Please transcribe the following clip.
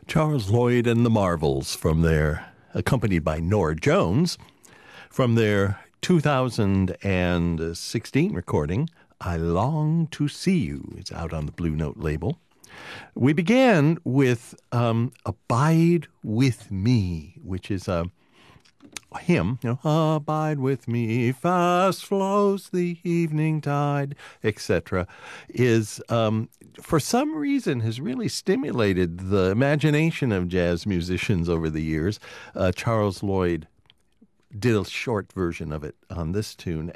Charles Lloyd and the Marvels accompanied by Norah Jones, from their 2016 recording, I Long to See You. It's out on the Blue Note label. We began with Abide With Me, which is a hymn, abide with me, fast flows the evening tide, etc., is, for some reason, has really stimulated the imagination of jazz musicians over the years. Charles Lloyd did a short version of it on this tune.